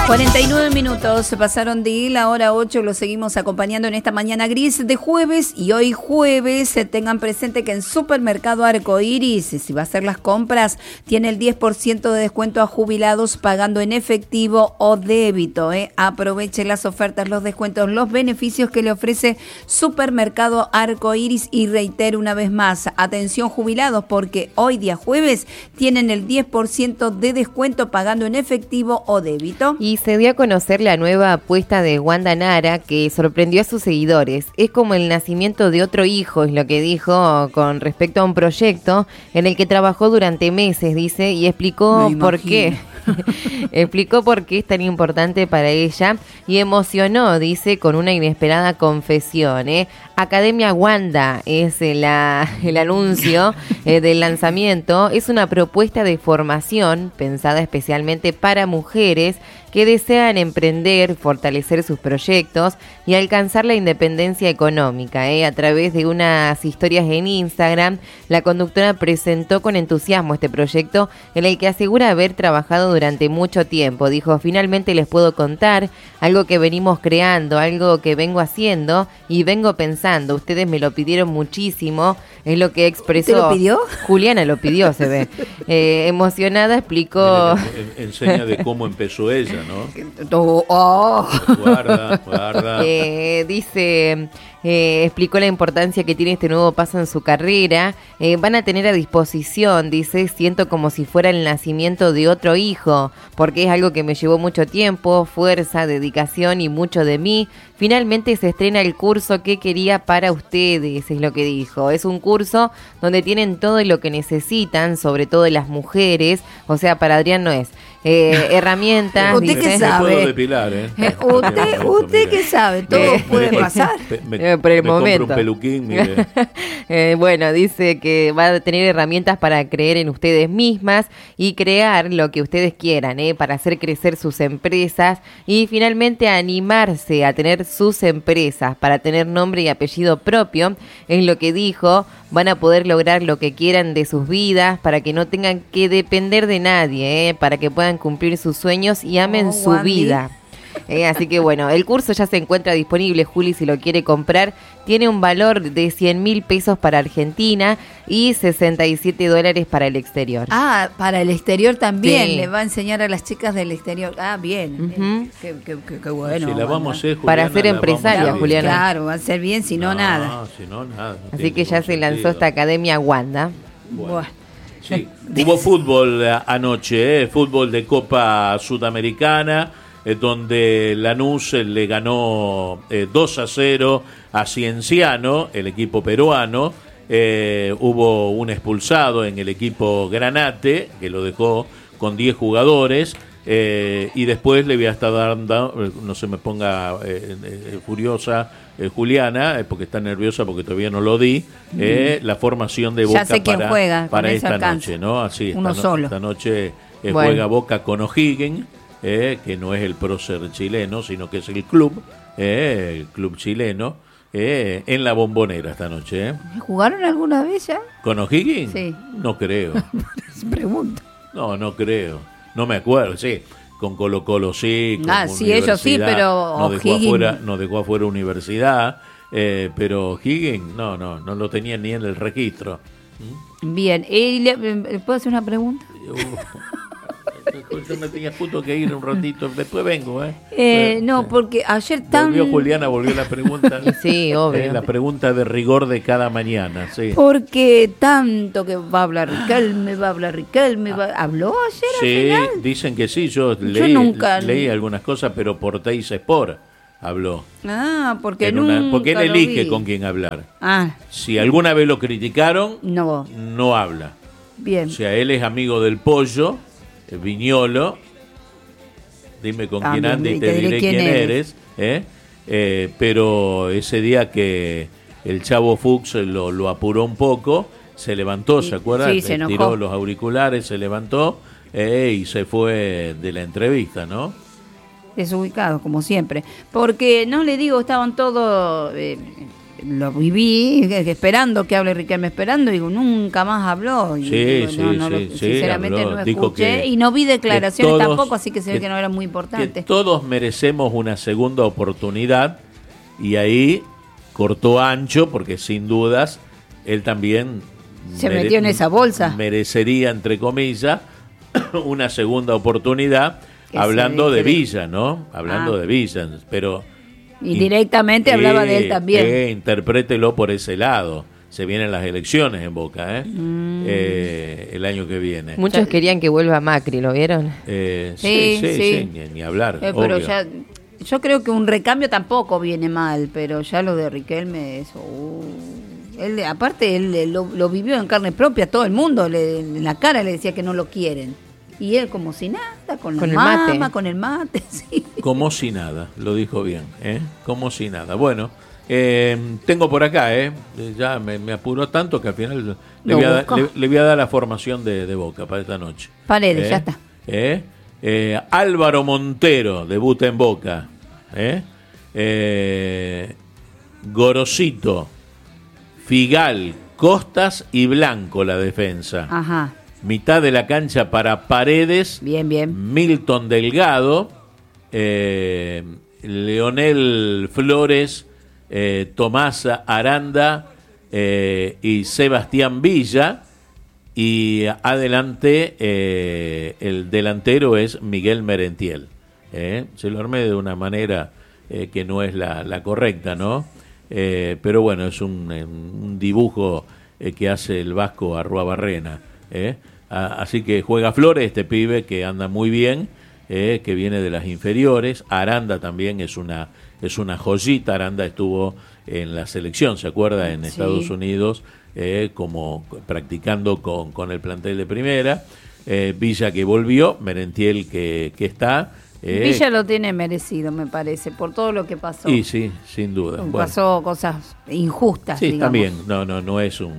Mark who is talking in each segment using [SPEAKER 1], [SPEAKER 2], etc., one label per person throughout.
[SPEAKER 1] 49 minutos se pasaron de la hora 8, lo seguimos acompañando en esta mañana gris de jueves y hoy jueves tengan presente que en Supermercado Arcoiris, si va a hacer las compras, tiene el 10% de descuento a jubilados pagando en efectivo o débito. Aproveche las ofertas, los descuentos, los beneficios que le ofrece Supermercado Arcoiris y reitero una vez más, atención jubilados porque hoy día jueves tienen el 10% de descuento pagando en efectivo o débito.
[SPEAKER 2] Y se dio a conocer la nueva apuesta de Wanda Nara que sorprendió a sus seguidores. Es como el nacimiento de otro hijo, es lo que dijo con respecto a un proyecto en el que trabajó durante meses, dice, y explicó por qué. Explicó por qué es tan importante para ella y emocionó, dice, con una inesperada confesión. Academia Wanda es el anuncio del lanzamiento. Es una propuesta de formación pensada especialmente para mujeres que desean emprender, fortalecer sus proyectos y alcanzar la independencia económica. A través de unas historias en Instagram, la conductora presentó con entusiasmo este proyecto en el que asegura haber trabajado durante mucho tiempo. Dijo, finalmente les puedo contar algo que venimos creando, algo que vengo haciendo y vengo pensando. Ustedes me lo pidieron muchísimo, es lo que expresó.
[SPEAKER 1] ¿Te lo pidió?
[SPEAKER 2] Juliana lo pidió, se ve. Explicó...
[SPEAKER 3] Enseña de cómo empezó ella, ¿no?
[SPEAKER 1] Oh.
[SPEAKER 3] Guarda.
[SPEAKER 2] Explicó la importancia que tiene este nuevo paso en su carrera. Van a tener a disposición, dice, siento como si fuera el nacimiento de otro hijo, porque es algo que me llevó mucho tiempo, fuerza, dedicación y mucho de mí. Finalmente se estrena el curso que quería para ustedes, es lo que dijo. Es un curso donde tienen todo lo que necesitan, sobre todo las mujeres, o sea, para Adrián no es. Herramientas.
[SPEAKER 1] ¿Usted qué sabe?
[SPEAKER 3] Puedo depilar,
[SPEAKER 1] ¿Usted qué sabe? Todo puede pasar.
[SPEAKER 2] Por el momento.
[SPEAKER 3] Compro un peluquín, mire.
[SPEAKER 2] Bueno, dice que va a tener herramientas para creer en ustedes mismas y crear lo que ustedes quieran, para hacer crecer sus empresas y finalmente animarse a tener sus empresas para tener nombre y apellido propio, es lo que dijo. Van a poder lograr lo que quieran de sus vidas para que no tengan que depender de nadie, para que puedan cumplir sus sueños y amen su vida. Así que bueno, el curso ya se encuentra disponible, Juli, si lo quiere comprar. Tiene un valor de 100.000 pesos para Argentina y $67 para el exterior.
[SPEAKER 1] Ah, para el exterior también.
[SPEAKER 2] Sí.
[SPEAKER 1] Le va a enseñar a las chicas del exterior. Ah, bien.
[SPEAKER 2] Uh-huh.
[SPEAKER 1] Qué bueno.
[SPEAKER 3] Si la vamos a hacer, Juliana,
[SPEAKER 2] para ser empresaria, Juliana.
[SPEAKER 1] Claro, va a ser bien, si no, nada.
[SPEAKER 3] No, si no, nada. No
[SPEAKER 2] Así que ya se lanzó esta Academia Wanda.
[SPEAKER 1] Bueno.
[SPEAKER 3] Sí, hubo fútbol anoche, fútbol de Copa Sudamericana, donde Lanús le ganó 2-0 a Cienciano, el equipo peruano. Hubo un expulsado en el equipo Granate, que lo dejó con 10 jugadores. Y después le voy a estar dando, no se me ponga furiosa Juliana, porque está nerviosa porque todavía no lo di, la formación de Boca para esta noche, ¿no? Así, esta noche juega Boca con O'Higgins, que no es el prócer chileno, sino que es el club chileno, en la Bombonera esta noche.
[SPEAKER 1] ¿Jugaron alguna vez ya?
[SPEAKER 3] ¿Con O'Higgins?
[SPEAKER 1] Sí.
[SPEAKER 3] No creo.
[SPEAKER 1] Pregunto.
[SPEAKER 3] No creo. No me acuerdo, sí. Con Colo-Colo sí. Con
[SPEAKER 1] sí, ellos sí, pero
[SPEAKER 3] nos dejó afuera Universidad. Pero O'Higgins, no lo tenía ni en el registro.
[SPEAKER 1] Bien. ¿Puedo hacer una pregunta?
[SPEAKER 3] Yo me tenía punto que ir un ratito, después vengo,
[SPEAKER 1] no, porque ayer
[SPEAKER 3] volvió la pregunta.
[SPEAKER 2] Sí, obvio.
[SPEAKER 3] La pregunta de rigor de cada mañana, sí.
[SPEAKER 1] Porque tanto que va a hablar Riquelme, ¿habló ayer al final?
[SPEAKER 3] Sí, dicen que sí, yo leí algunas cosas, pero por Teis Sport habló.
[SPEAKER 1] Ah, porque
[SPEAKER 3] porque él elige con quién hablar. Si alguna vez lo criticaron, no habla.
[SPEAKER 1] Bien.
[SPEAKER 3] O sea, él es amigo del Pollo, Viñolo, dime con quién anda y te diré quién eres. Pero ese día que el Chavo Fuchs lo apuró un poco, se levantó, ¿se acuerdan?
[SPEAKER 1] Sí, se enojó.
[SPEAKER 3] Tiró los auriculares, se levantó y se fue de la entrevista, ¿no?
[SPEAKER 1] Desubicado, como siempre. Porque, no le digo, estaban todos lo viví esperando que hable Riquelme, esperando, digo, nunca más habló. Y digo, sinceramente
[SPEAKER 3] habló,
[SPEAKER 1] no escuché y no vi declaraciones tampoco, así que se ve que no era muy importante.
[SPEAKER 3] Que todos merecemos una segunda oportunidad, y ahí cortó ancho, porque sin dudas él también
[SPEAKER 1] se metió en esa bolsa.
[SPEAKER 3] Merecería, entre comillas, una segunda oportunidad, hablando de Villa, ¿no? Hablando de Villa, pero...
[SPEAKER 1] Y directamente hablaba de él también.
[SPEAKER 3] Interprételo por ese lado. Se vienen las elecciones en Boca, el año que viene.
[SPEAKER 2] Muchos querían que vuelva Macri, ¿lo vieron?
[SPEAKER 1] Sí.
[SPEAKER 3] Ni hablar.
[SPEAKER 1] Pero ya, yo creo que un recambio tampoco viene mal, pero ya lo de Riquelme, eso... Él lo vivió en carne propia, todo el mundo en la cara le decía que no lo quieren. Y él como si nada, con el mate, sí.
[SPEAKER 3] Como si nada, lo dijo bien, como si nada. Bueno, tengo por acá, ya me apuró tanto que al final le voy a dar la formación de Boca para esta noche.
[SPEAKER 1] Paredes, ya está.
[SPEAKER 3] Álvaro Montero, debuta en Boca. Gorosito, Figal, Costas y Blanco la defensa.
[SPEAKER 1] Ajá.
[SPEAKER 3] Mitad de la cancha para Paredes.
[SPEAKER 1] Bien.
[SPEAKER 3] Milton Delgado, Leonel Flores, Tomás Aranda y Sebastián Villa. Y adelante el delantero es Miguel Merentiel. Se lo armé de una manera que no es la correcta, ¿no? Pero bueno, es un dibujo que hace el vasco Arruabarrena. Así que juega Flores, este pibe que anda muy bien, que viene de las inferiores. Aranda también es una joyita. Aranda estuvo en la selección, ¿se acuerda? En Estados Unidos, como practicando con el plantel de primera. Villa que volvió, Merentiel que está.
[SPEAKER 1] Villa lo tiene merecido, me parece, por todo lo que pasó.
[SPEAKER 3] Y sí, sin duda.
[SPEAKER 1] Pasó cosas injustas,
[SPEAKER 3] sí,
[SPEAKER 1] digamos.
[SPEAKER 3] También, no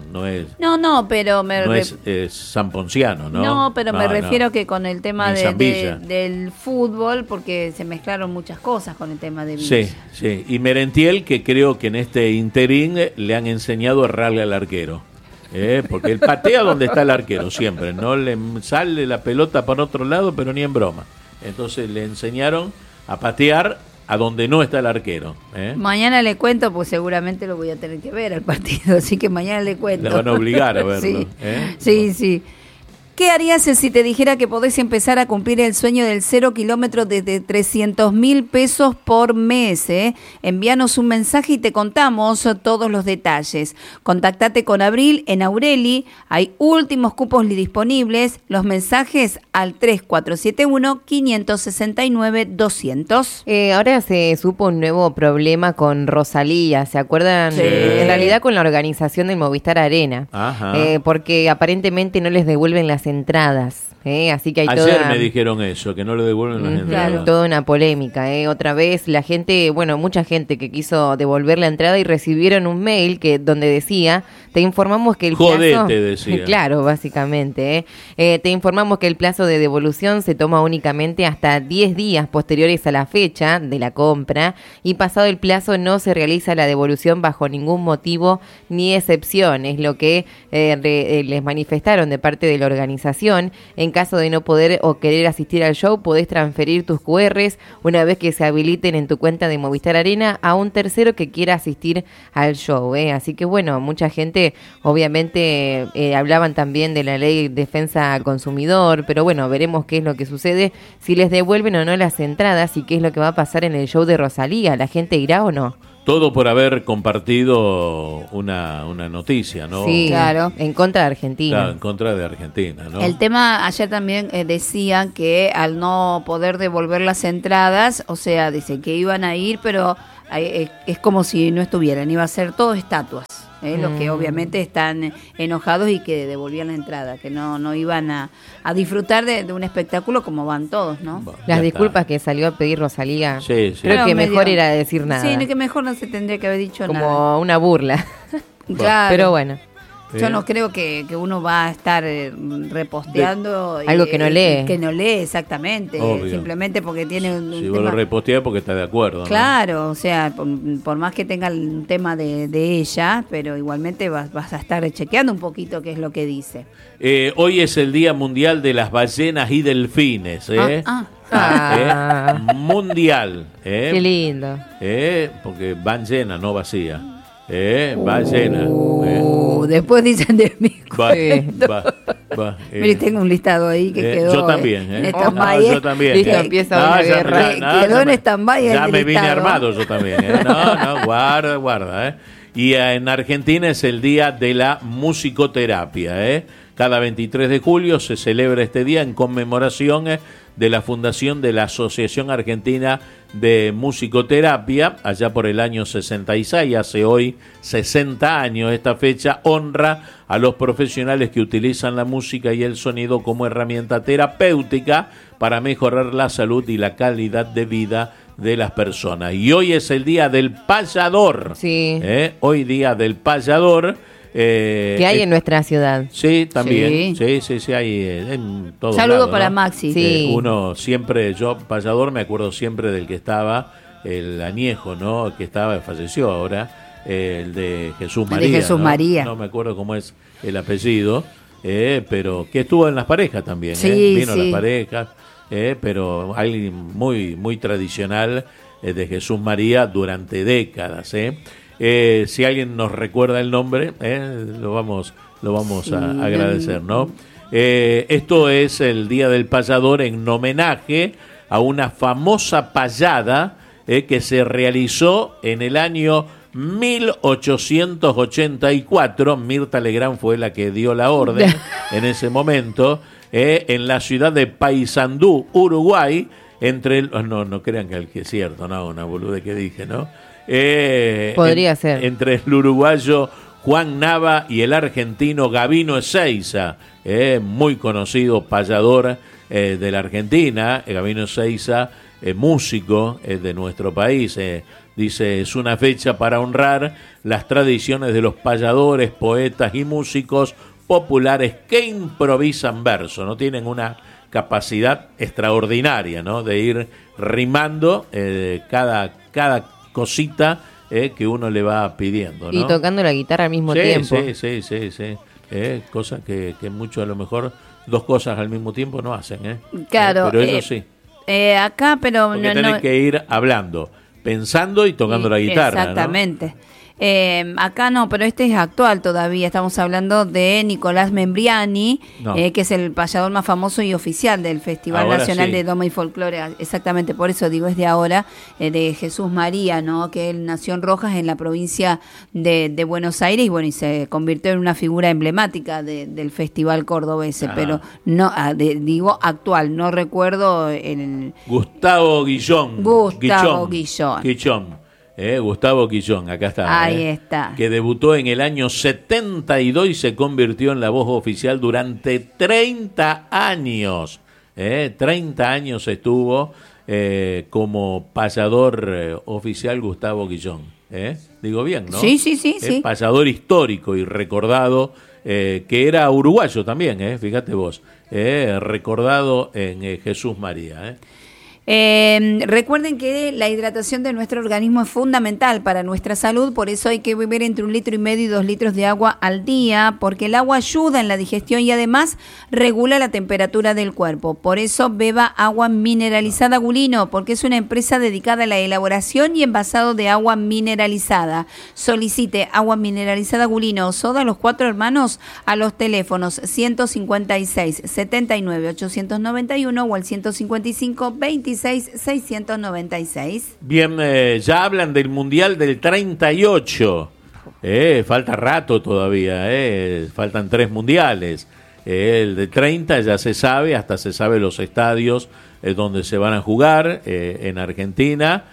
[SPEAKER 3] es samponciano, ¿no?
[SPEAKER 1] No, pero me refiero que con el tema del fútbol, porque se mezclaron muchas cosas con el tema de Villa.
[SPEAKER 3] Sí, y Merentiel, que creo que en este interín le han enseñado a errarle al arquero. Porque él patea donde está el arquero siempre, no le sale la pelota para otro lado, pero ni en broma. Entonces le enseñaron a patear a donde no está el arquero.
[SPEAKER 1] Mañana le cuento, pues seguramente lo voy a tener que ver al partido, así que mañana le cuento.
[SPEAKER 3] Le van a obligar a verlo.
[SPEAKER 1] Sí. ¿Qué harías si te dijera que podés empezar a cumplir el sueño del 0 kilómetros desde 300.000 pesos por mes? Envíanos un mensaje y te contamos todos los detalles. Contactate con Abril en Aureli. Hay últimos cupos disponibles. Los mensajes al 3471-569-200.
[SPEAKER 2] Ahora se supo un nuevo problema con Rosalía. ¿Se acuerdan?
[SPEAKER 1] Sí.
[SPEAKER 2] En realidad con la organización del Movistar Arena.
[SPEAKER 3] Ajá.
[SPEAKER 2] Porque aparentemente no les devuelven las entradas. Así que hay
[SPEAKER 3] ayer me dijeron eso, que no le devuelven las entradas.
[SPEAKER 2] Claro, toda una polémica. Otra vez la gente, mucha gente que quiso devolver la entrada y recibieron un mail donde decía, te informamos que el plazo...
[SPEAKER 3] decía.
[SPEAKER 2] Claro, básicamente. Te informamos que el plazo de devolución se toma únicamente hasta 10 días posteriores a la fecha de la compra, y pasado el plazo no se realiza la devolución bajo ningún motivo ni excepción. Es lo que les manifestaron de parte de la organización. En caso de no poder o querer asistir al show, podés transferir tus QRs una vez que se habiliten en tu cuenta de Movistar Arena a un tercero que quiera asistir al show. Así que mucha gente, obviamente, hablaban también de la ley de defensa al consumidor, pero veremos qué es lo que sucede, si les devuelven o no las entradas y qué es lo que va a pasar en el show de Rosalía. ¿La gente irá o no?
[SPEAKER 3] Todo por haber compartido una noticia, ¿no?
[SPEAKER 2] Sí, claro, en contra de Argentina.
[SPEAKER 3] Claro, en contra de Argentina, ¿no?
[SPEAKER 1] El tema, ayer también decían que al no poder devolver las entradas, o sea, dice que iban a ir, pero es como si no estuvieran, iba a ser todo estatuas. Los que obviamente están enojados y que devolvían la entrada, que no iban a disfrutar de un espectáculo como van todos, ¿no?
[SPEAKER 3] Bueno,
[SPEAKER 2] las disculpas que salió a pedir Rosalía,
[SPEAKER 3] sí.
[SPEAKER 2] Creo que mejor era decir nada.
[SPEAKER 1] Sí, que mejor no se tendría que haber dicho
[SPEAKER 2] como
[SPEAKER 1] nada.
[SPEAKER 2] Como una burla.
[SPEAKER 1] Claro.
[SPEAKER 2] Pero bueno.
[SPEAKER 1] Yo no creo que uno va a estar reposteando
[SPEAKER 2] algo que no lee.
[SPEAKER 1] Que no lee, exactamente.
[SPEAKER 3] Obvio.
[SPEAKER 1] Simplemente porque tiene un
[SPEAKER 3] Si
[SPEAKER 1] tema.
[SPEAKER 3] vos lo reposteás porque está de acuerdo.
[SPEAKER 1] Claro, o sea, por más que tenga un tema de ella, pero igualmente vas a estar chequeando un poquito qué es lo que dice.
[SPEAKER 3] Hoy es el Día Mundial de las Ballenas y Delfines. Mundial.
[SPEAKER 2] Qué lindo.
[SPEAKER 3] Porque van llenas, no vacía. Va llena.
[SPEAKER 1] Después dicen de mí.
[SPEAKER 3] Mire,
[SPEAKER 1] tengo un listado ahí que quedó.
[SPEAKER 3] Yo también.
[SPEAKER 1] En stand-by,
[SPEAKER 3] yo también.
[SPEAKER 2] Listo, empieza una guerra.
[SPEAKER 1] Quedó en stand-by.
[SPEAKER 3] Ya me vine
[SPEAKER 1] listado.
[SPEAKER 3] armado yo también. No, guarda. Y en Argentina es el Día de la Musicoterapia. Cada 23 de julio se celebra este día en conmemoración de la fundación de la Asociación Argentina de Musicoterapia, allá por el año 66, hace hoy 60 años. Esta fecha honra a los profesionales que utilizan la música y el sonido como herramienta terapéutica para mejorar la salud y la calidad de vida de las personas. Y hoy es el Día del Payador.
[SPEAKER 2] Sí.
[SPEAKER 3] Hoy Día del Payador.
[SPEAKER 2] Que hay en nuestra ciudad.
[SPEAKER 3] Sí, también. Sí, hay en todos
[SPEAKER 1] Saludo
[SPEAKER 3] lados,
[SPEAKER 1] para
[SPEAKER 3] ¿no?
[SPEAKER 1] Maxi.
[SPEAKER 2] Sí.
[SPEAKER 3] Uno siempre, yo, payador, me acuerdo siempre del que estaba, el añejo, ¿no? Que falleció ahora, el de Jesús María.
[SPEAKER 1] De Jesús
[SPEAKER 3] ¿no?
[SPEAKER 1] María.
[SPEAKER 3] No me acuerdo cómo es el apellido, pero que estuvo en las parejas también,
[SPEAKER 1] Sí,
[SPEAKER 3] vino a
[SPEAKER 1] sí.
[SPEAKER 3] las parejas, pero alguien muy, muy tradicional de Jesús María durante décadas, si alguien nos recuerda el nombre, lo vamos a agradecer, ¿no? Esto es el Día del Payador en homenaje a una famosa payada que se realizó en el año 1884. Mirta Legrand fue la que dio la orden en ese momento, en la ciudad de Paysandú, Uruguay, no crean que es cierto, no, una bolude que dije, ¿no?
[SPEAKER 2] Podría ser.
[SPEAKER 3] Entre el uruguayo Juan Nava y el argentino Gabino Ezeiza, muy conocido payador de la Argentina. Gabino Ezeiza, músico de nuestro país. Dice, es una fecha para honrar las tradiciones de los payadores, poetas y músicos populares que improvisan verso, ¿no? Tienen una capacidad extraordinaria, ¿no? De ir rimando cada cosita que uno le va pidiendo, ¿no?
[SPEAKER 2] Y tocando la guitarra al mismo tiempo.
[SPEAKER 3] Sí. Cosa que muchos a lo mejor dos cosas al mismo tiempo no hacen,
[SPEAKER 1] Claro.
[SPEAKER 3] Pero ellos sí.
[SPEAKER 1] Acá, pero
[SPEAKER 3] Porque tenés que ir hablando, pensando y tocando la guitarra,
[SPEAKER 1] exactamente. ¿No? Acá no, pero este es actual todavía. Estamos hablando de Nicolás Membriani, que es el payador más famoso y oficial del Festival
[SPEAKER 3] Ahora
[SPEAKER 1] Nacional
[SPEAKER 3] sí.
[SPEAKER 1] de Doma y Folclore. Exactamente, por eso digo, es de ahora, de Jesús María, ¿no? Que él nació en Rojas, en la provincia de Buenos Aires, y bueno, y se convirtió en una figura emblemática del Festival cordobés, pero no, digo actual, no recuerdo el...
[SPEAKER 3] Gustavo Guillón.
[SPEAKER 1] Gustavo Guillón.
[SPEAKER 3] Gustavo Guillón, acá está.
[SPEAKER 1] Ahí está.
[SPEAKER 3] Que debutó en el año 72 y se convirtió en la voz oficial durante 30 años. 30 años estuvo como payador oficial Gustavo Guillón. Digo bien, ¿no?
[SPEAKER 1] Sí.
[SPEAKER 3] Payador histórico y recordado, que era uruguayo también, fíjate vos. Recordado en Jesús María.
[SPEAKER 1] Recuerden que la hidratación de nuestro organismo es fundamental para nuestra salud, por eso hay que beber entre 1,5 litros y 2 litros de agua al día, porque el agua ayuda en la digestión y además regula la temperatura del cuerpo. Por eso beba agua mineralizada Gulino, porque es una empresa dedicada a la elaboración y envasado de agua mineralizada. Solicite agua mineralizada Gulino o soda Los Cuatro Hermanos a los teléfonos 156 79 891 o al 155 26 696.
[SPEAKER 3] Bien, ya hablan del Mundial del 38. Falta rato todavía, faltan 3 mundiales. El de 30 ya se sabe, hasta se sabe los estadios donde se van a jugar, en Argentina,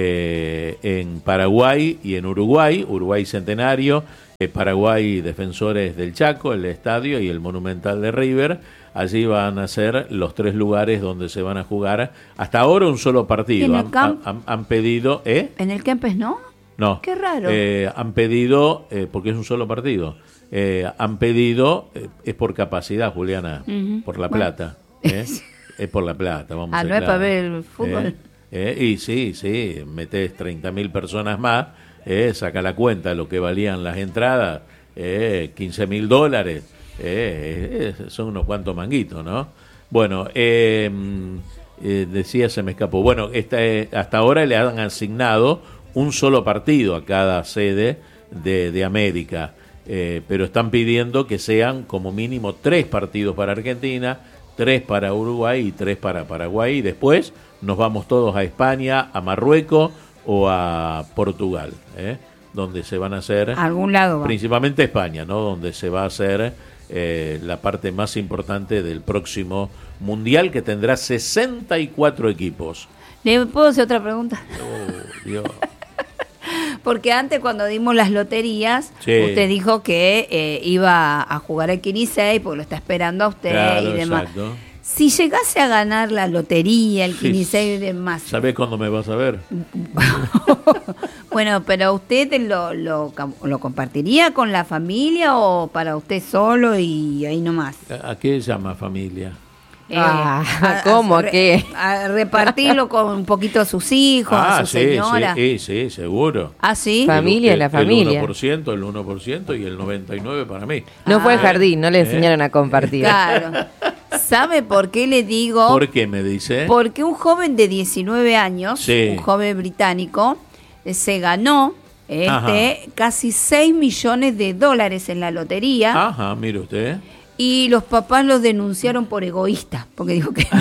[SPEAKER 3] en Paraguay y en Uruguay. Uruguay Centenario, Paraguay Defensores del Chaco, el estadio, y el Monumental de River. Allí van a ser los 3 lugares donde se van a jugar. Hasta ahora un solo partido. Han pedido...
[SPEAKER 1] En el Kempes, ¿no?
[SPEAKER 3] No.
[SPEAKER 1] Qué raro.
[SPEAKER 3] Han pedido, porque es un solo partido, han pedido, es por capacidad, Juliana, por la plata. Es por la plata, vamos a
[SPEAKER 1] no
[SPEAKER 3] ser
[SPEAKER 1] es para
[SPEAKER 3] claros.
[SPEAKER 1] ver el fútbol.
[SPEAKER 3] Y sí, metés 30.000 personas más, saca la cuenta lo que valían las entradas, $15.000, son unos cuantos manguitos, ¿no? Bueno, decía, se me escapó. Bueno, hasta ahora le han asignado un solo partido a cada sede de América, pero están pidiendo que sean como mínimo 3 partidos para Argentina, 3 para Uruguay y 3 para Paraguay, y después nos vamos todos a España, a Marruecos o a Portugal, donde se van a hacer,
[SPEAKER 1] A algún lado va.
[SPEAKER 3] principalmente España, ¿no? Donde se va a hacer la parte más importante del próximo Mundial, que tendrá 64 equipos.
[SPEAKER 1] ¿Le puedo hacer otra pregunta?
[SPEAKER 3] Oh, Dios.
[SPEAKER 1] Porque antes, cuando dimos las loterías,
[SPEAKER 3] Sí.
[SPEAKER 1] usted dijo que iba a jugar el Quinisei, porque lo está esperando a usted
[SPEAKER 3] Claro,
[SPEAKER 1] y demás.
[SPEAKER 3] exacto.
[SPEAKER 1] Si llegase a ganar la lotería, el
[SPEAKER 3] Sí.
[SPEAKER 1] Quinisei y demás.
[SPEAKER 3] ¿Sabés cuándo me vas a ver?
[SPEAKER 1] Bueno, pero ¿usted lo compartiría con la familia o para usted solo y ahí nomás?
[SPEAKER 3] ¿A qué llama familia?
[SPEAKER 2] ¿Cómo? ¿Qué?
[SPEAKER 1] A repartirlo con un poquito a sus hijos, a su señora.
[SPEAKER 3] Sí, seguro.
[SPEAKER 1] ¿Ah, sí?
[SPEAKER 2] Familia, la familia.
[SPEAKER 3] El 1% y el 99% para mí.
[SPEAKER 2] No fue al jardín, no le enseñaron a compartir.
[SPEAKER 1] Claro. ¿Sabe por qué le digo?
[SPEAKER 3] ¿Por qué me dice?
[SPEAKER 1] Porque un joven de 19 años,
[SPEAKER 3] Sí.
[SPEAKER 1] un joven británico, se ganó
[SPEAKER 3] Ajá.
[SPEAKER 1] casi $6 millones en la lotería.
[SPEAKER 3] Ajá, mire usted.
[SPEAKER 1] Y los papás los denunciaron por egoísta, porque dijo que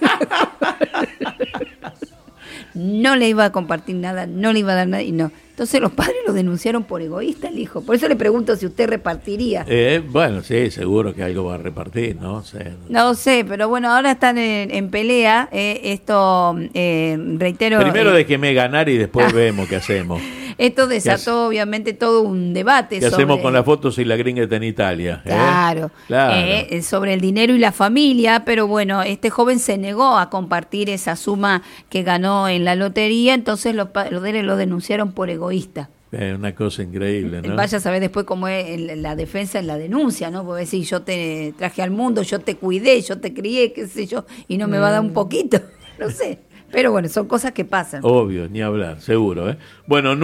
[SPEAKER 1] no le iba a compartir nada, no le iba a dar nada y no. Entonces los padres lo denunciaron por egoísta al hijo. Por eso le pregunto si usted repartiría.
[SPEAKER 3] Bueno, sí, seguro que algo va a repartir, ¿no?
[SPEAKER 1] No sé, pero bueno, ahora están en pelea. Esto, reitero...
[SPEAKER 3] Primero déjeme ganar y después vemos qué hacemos.
[SPEAKER 1] Esto desató obviamente todo un debate
[SPEAKER 3] ¿Qué
[SPEAKER 1] sobre...
[SPEAKER 3] hacemos con las fotos si la gringa está en Italia?
[SPEAKER 1] Claro,
[SPEAKER 3] Claro.
[SPEAKER 1] sobre el dinero y la familia, pero bueno, este joven se negó a compartir esa suma que ganó en la lotería, entonces los padres lo denunciaron por egoísta.
[SPEAKER 3] Una cosa increíble, ¿no?
[SPEAKER 1] Vaya a saber después cómo es la defensa en la denuncia, ¿no? Porque decir, yo te traje al mundo, yo te cuidé, yo te crié, qué sé yo, y no me va a dar un poquito, no sé. Pero bueno, son cosas que pasan.
[SPEAKER 3] Obvio, ni hablar, seguro, Bueno,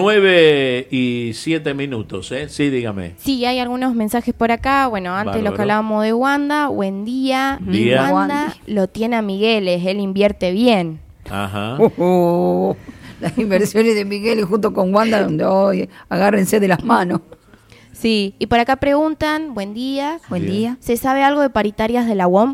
[SPEAKER 3] 9:07, Sí, dígame.
[SPEAKER 4] Sí, hay algunos mensajes por acá. Bueno, antes
[SPEAKER 3] Bárbaro.
[SPEAKER 4] lo que hablábamos de Wanda. Buen día.
[SPEAKER 3] Día.
[SPEAKER 4] Wanda lo tiene a Migueles, él invierte bien.
[SPEAKER 3] Ajá.
[SPEAKER 1] Las inversiones de Miguel y junto con Wanda, donde agárrense de las manos.
[SPEAKER 4] Sí, y por acá preguntan, buen día.
[SPEAKER 1] Buen
[SPEAKER 3] Bien.
[SPEAKER 1] día.
[SPEAKER 4] ¿Se sabe algo de paritarias de la UOM?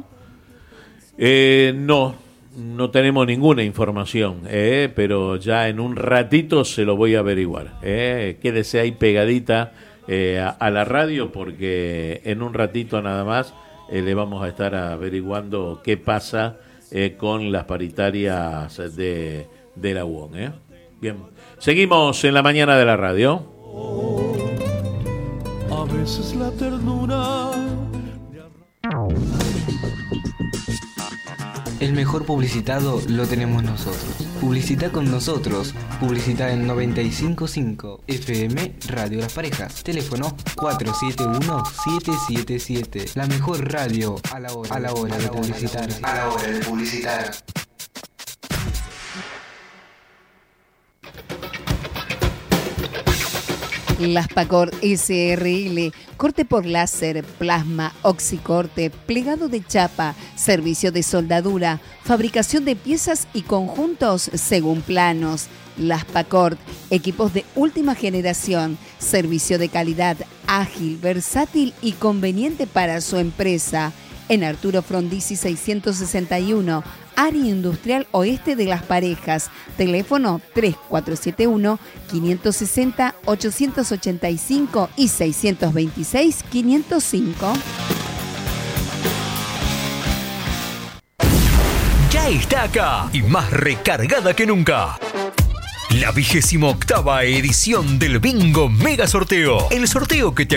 [SPEAKER 3] No tenemos ninguna información, pero ya en un ratito se lo voy a averiguar. Quédese ahí pegadita a la radio porque en un ratito nada más le vamos a estar averiguando qué pasa con las paritarias de la UOM. Bien, seguimos en la mañana de la radio.
[SPEAKER 5] A veces la ternura.
[SPEAKER 6] El mejor publicitado lo tenemos nosotros. Publicita con nosotros. Publicita en 95.5 FM Radio Las Parejas. Teléfono 471-777. La mejor radio a la hora de publicitar. A la hora de publicitar.
[SPEAKER 7] Las Pacor SRL, corte por láser, plasma, oxicorte, plegado de chapa, servicio de soldadura, fabricación de piezas y conjuntos según planos. Las Pacor, equipos de última generación, servicio de calidad, ágil, versátil y conveniente para su empresa. En Arturo Frondizi 661, área industrial oeste de Las Parejas. Teléfono 3471-560-885 y 626-505.
[SPEAKER 8] Ya está acá y más recargada que nunca. La 28ª edición del Bingo Mega Sorteo. El sorteo que te